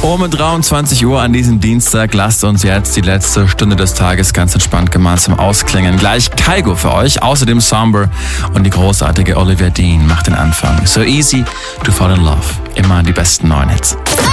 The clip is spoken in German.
Um 23 Uhr an diesem Dienstag lasst uns jetzt die letzte Stunde des Tages ganz entspannt gemeinsam ausklingen. Gleich Kygo für euch, außerdem Somber und die großartige Olivia Dean macht den Anfang. So easy to fall in love. Immer die besten neuen Hits.